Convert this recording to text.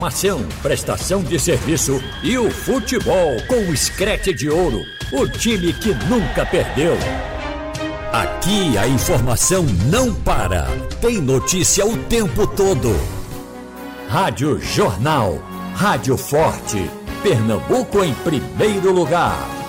Informação, prestação de serviço e o futebol com o Screte de Ouro, o time que nunca perdeu. Aqui a informação não para, tem notícia o tempo todo. Rádio Jornal, Rádio Forte, Pernambuco em primeiro lugar.